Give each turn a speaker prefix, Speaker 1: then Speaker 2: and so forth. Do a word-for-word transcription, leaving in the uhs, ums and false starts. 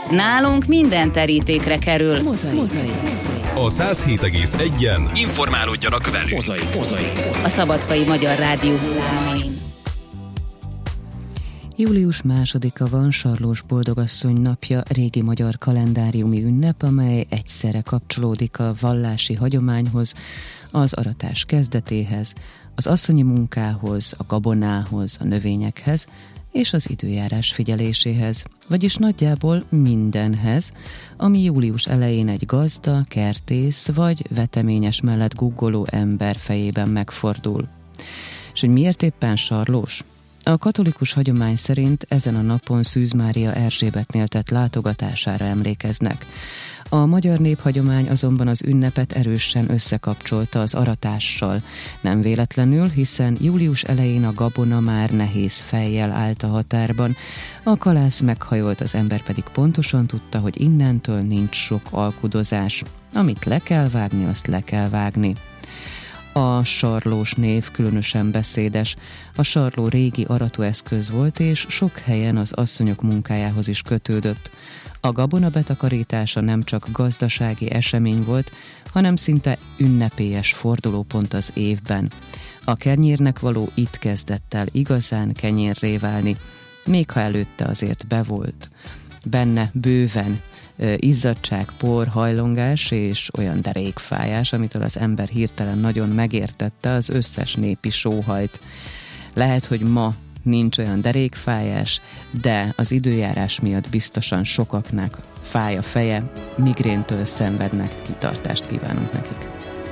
Speaker 1: Nálunk minden terítékre kerül.
Speaker 2: Mozaik. Mozaik.
Speaker 3: A száz hét egész egyen
Speaker 4: informálódjanak velünk.
Speaker 3: Mozaik. Mozaik.
Speaker 1: A Szabadkai Magyar Rádió hullámain.
Speaker 2: Július másodika van, Sarlós Boldogasszony napja, régi magyar kalendáriumi ünnep, amely egyszerre kapcsolódik a vallási hagyományhoz, az aratás kezdetéhez, az asszonyi munkához, a gabonához, a növényekhez és az időjárás figyeléséhez, vagyis nagyjából mindenhez, ami július elején egy gazda, kertész vagy veteményes mellett guggoló ember fejében megfordul. És hogy miért éppen Sarlós? A katolikus hagyomány szerint ezen a napon Szűz Mária Erzsébetnél tett látogatására emlékeznek. A magyar néphagyomány azonban az ünnepet erősen összekapcsolta az aratással. Nem véletlenül, hiszen július elején a gabona már nehéz fejjel állt a határban, a kalász meghajolt, az ember pedig pontosan tudta, hogy innentől nincs sok alkudozás. Amit le kell vágni, azt le kell vágni. A sarlós név különösen beszédes. A sarló régi aratóeszköz volt, és sok helyen az asszonyok munkájához is kötődött. A gabona betakarítása nem csak gazdasági esemény volt, hanem szinte ünnepélyes fordulópont az évben. A kenyérnek való itt kezdett el igazán kenyérré válni, még ha előtte azért bevolt. Benne bőven izzadság, por, hajlongás és olyan derékfájás, amitől az ember hirtelen nagyon megértette az összes népi sóhajt. Lehet, hogy ma nincs olyan derékfájás, de az időjárás miatt biztosan sokaknak fáj a feje, migréntől szenvednek, kitartást kívánunk nekik.